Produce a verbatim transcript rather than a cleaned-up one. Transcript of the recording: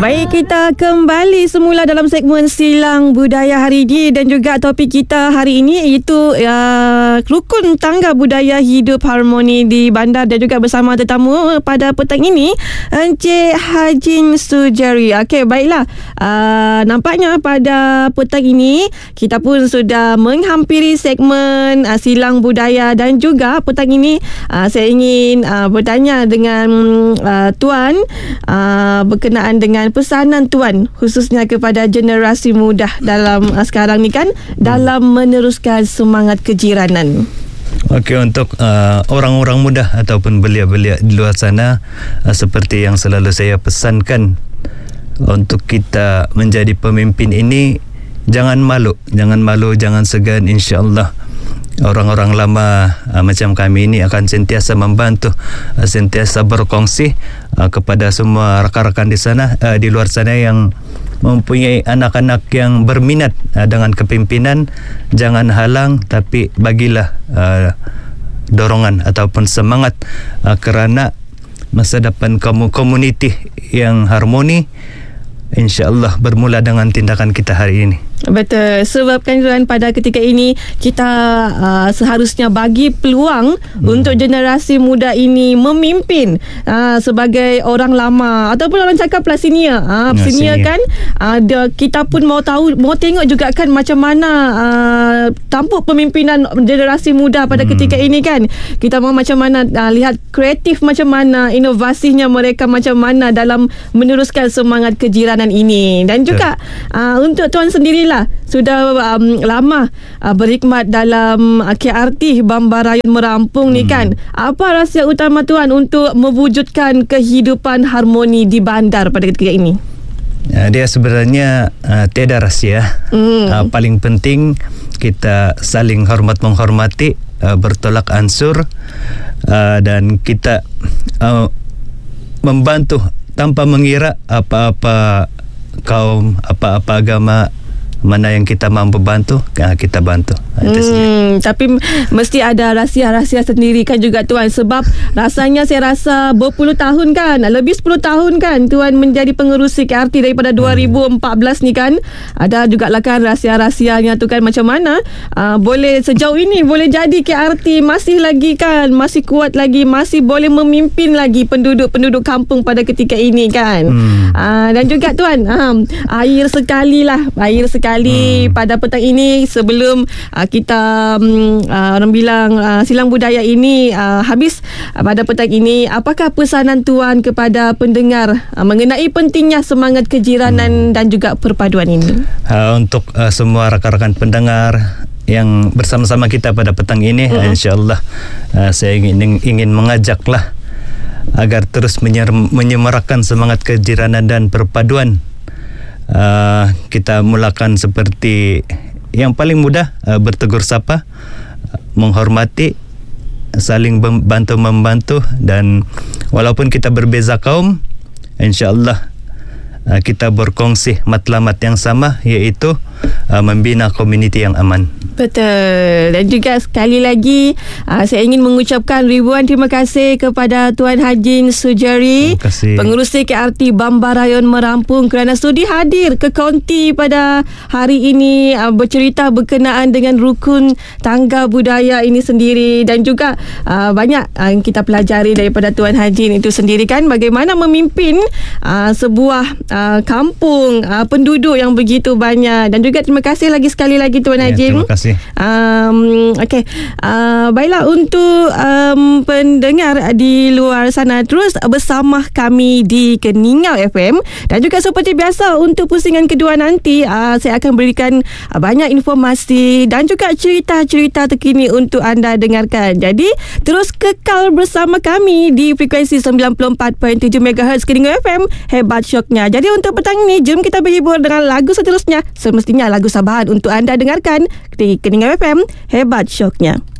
Baik, kita kembali semula dalam segmen Silang Budaya hari ini dan juga topik kita hari ini iaitu uh, rukun tangga budaya hidup harmoni di bandar dan juga bersama tetamu pada petang ini Encik Hajin Sujari. Okey, baiklah. Uh, nampaknya pada petang ini kita pun sudah menghampiri segmen uh, Silang Budaya dan juga petang ini uh, saya ingin uh, bertanya dengan uh, Tuan uh, berkenaan dengan dengan pesanan Tuan khususnya kepada generasi muda dalam uh, sekarang ni kan dalam meneruskan semangat kejiranan. Okey, untuk uh, orang-orang muda ataupun belia-belia di luar sana, uh, seperti yang selalu saya pesankan, untuk kita menjadi pemimpin ini jangan malu, jangan malu, jangan segan. Insya-Allah orang-orang lama uh, macam kami ini akan sentiasa membantu, uh, sentiasa berkongsi uh, kepada semua rakan-rakan di sana, uh, di luar sana yang mempunyai anak-anak yang berminat uh, dengan kepimpinan. Jangan halang, tapi bagilah uh, dorongan ataupun semangat, uh, kerana masa depan kamu komuniti yang harmoni insya-Allah bermula dengan tindakan kita hari ini. Betul, sebabkan Tuan pada ketika ini kita uh, seharusnya bagi peluang hmm. untuk generasi muda ini memimpin uh, sebagai orang lama ataupun orang cakap plus senior. Uh, ya, senior, senior kan uh, kita pun mau tahu, mau tengok juga kan macam mana uh, tampuk pemimpinan generasi muda pada hmm. ketika ini kan. Kita mau macam mana uh, lihat kreatif macam mana, inovasinya mereka macam mana dalam meneruskan semangat kejiranan ini. Dan juga uh, untuk Tuan sendirilah sudah um, lama uh, berkhidmat dalam uh, K R T Bambarayun Merampung hmm. ni kan. Apa rahsia utama Tuan untuk mewujudkan kehidupan harmoni di bandar pada ketika ini? Uh, dia sebenarnya uh, tiada rahsia. Hmm. Uh, paling penting kita saling hormat menghormati, uh, bertolak ansur, uh, dan kita uh, membantu tanpa mengira apa-apa kaum, apa-apa agama, mana yang kita mampu bantu, kita bantu. Hmm, tapi mesti ada rahsia-rahsia sendiri kan juga Tuan. Sebab rasanya saya rasa berpuluh tahun kan, lebih sepuluh tahun kan Tuan menjadi pengerusi K R T daripada dua ribu empat belas ni kan. Ada jugalah kan rahsia-rahsianya tu kan, macam mana uh, boleh sejauh ini boleh jadi K R T masih lagi kan, masih kuat lagi, masih boleh memimpin lagi penduduk-penduduk kampung pada ketika ini kan. hmm. uh, Dan juga Tuan, uh, air sekali lah, air sekali Hmm. pada petang ini sebelum uh, kita um, uh, orang bilang uh, Silang Budaya ini uh, habis uh, pada petang ini, apakah pesanan Tuan kepada pendengar uh, mengenai pentingnya semangat kejiranan hmm. dan juga perpaduan ini? Uh, untuk uh, semua rakan-rakan pendengar yang bersama-sama kita pada petang ini, hmm. insya-Allah uh, saya ingin ingin mengajaklah agar terus menyemarakkan semangat kejiranan dan perpaduan. Uh, kita mulakan seperti yang paling mudah, uh, bertegur sapa, menghormati, saling bantu membantu, dan walaupun kita berbeza kaum, insya-Allah uh, kita berkongsi matlamat yang sama, iaitu uh, membina komuniti yang aman. Betul. Dan juga sekali lagi uh, saya ingin mengucapkan ribuan terima kasih kepada Tuan Hajin Sujari, pengerusi K R T Bambarayun Merampung, kerana sudi hadir ke konti pada hari ini, uh, bercerita berkenaan dengan rukun tangga budaya ini sendiri. Dan juga uh, banyak uh, yang kita pelajari daripada Tuan Hajin itu sendiri kan, bagaimana memimpin uh, sebuah uh, kampung, uh, penduduk yang begitu banyak. Dan juga terima kasih lagi sekali lagi Tuan ya, Hajin. Terima kasih. Um, Okey, uh, baiklah untuk um, pendengar di luar sana, terus bersama kami di Keningau F M. Dan juga seperti biasa untuk pusingan kedua nanti, uh, saya akan berikan uh, banyak informasi dan juga cerita-cerita terkini untuk anda dengarkan. Jadi terus kekal bersama kami di frekuensi sembilan puluh empat perpuluhan tujuh megahertz Keningau F M. Hebat syoknya. Jadi untuk petang ini, jom kita berhibur dengan lagu seterusnya. Semestinya lagu Sabahan untuk anda dengarkan di Keningau F M. Hebat syoknya.